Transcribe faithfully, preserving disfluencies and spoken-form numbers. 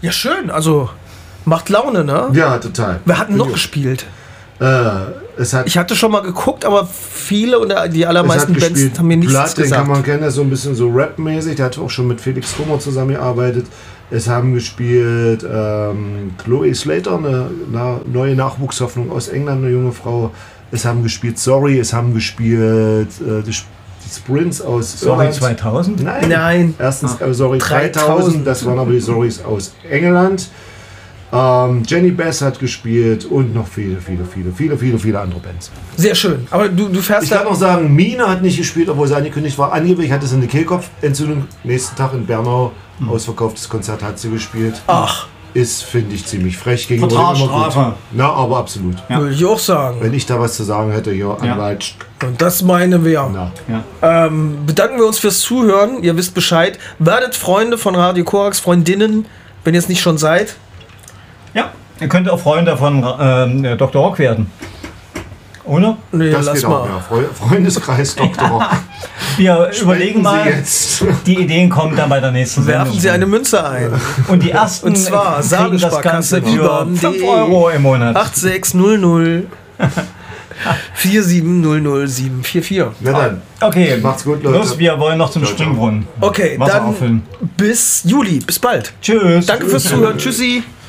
Ja, schön. Also, macht Laune, ne? Ja, total. Wir hatten noch Ja. gespielt. Äh, es hat, Ich hatte schon mal geguckt, aber viele oder die es allermeisten hat Bands gespielt haben mir nichts Blood, den gesagt. kann man kennen, der ist so ein bisschen so Rap-mäßig. Der hat auch schon mit Felix Kummer zusammengearbeitet. Es haben gespielt ähm, Chloe Slater, eine, eine neue Nachwuchshoffnung aus England, eine junge Frau. Es haben gespielt Sorry, es haben gespielt äh, die, die Sprints aus Sorry Irland. zweitausend? Nein. Nein. Erstens äh, Sorry dreitausend. dreitausend, das waren aber die Sorrys aus England. Ähm, Jenny Bass hat gespielt und noch viele, viele, viele, viele, viele, viele andere Bands. Sehr schön. Aber du, du fährst Ich da. kann noch sagen, Mine hat nicht gespielt, obwohl sie angekündigt war. Angeblich hatte sie eine Kehlkopfentzündung. Nächsten Tag in Bernau, ausverkauftes Konzert hat sie gespielt. Ach, Ist, finde ich, ziemlich frech gegenüber Vertragsstrafe. Na, aber absolut. Ja. würde ich auch sagen. Wenn ich da was zu sagen hätte, ja, Ja. Anwalt. Und das meinen wir. Na. Ja. Ähm, bedanken wir uns fürs Zuhören. Ihr wisst Bescheid. Werdet Freunde von Radio Korax, Freundinnen, wenn ihr es nicht schon seid. Ja, ihr könnt auch Freunde von ähm, Doktor Rock werden. Oder? Nee, Das lass geht mal. auch, ja. Freu- Freundeskreis Doktor Rock. Wir Spenden überlegen Sie mal, jetzt. die Ideen kommen dann bei der nächsten Werfen Sendung. Sie eine Münze ein. Und die ersten Und zwar kriegen das Saalesparkasse Ganze für Wiesbaden fünf punkt de. Euro im Monat. acht sechs null null vier sieben null null sieben vier vier. Na dann. Okay, Macht's gut, Leute. los, wir wollen noch zum Ciao, ciao. Springbrunnen. Okay, Wasser dann auffüllen. bis Juli. Bis bald. Tschüss. Danke fürs Zuhören. Tschüssi.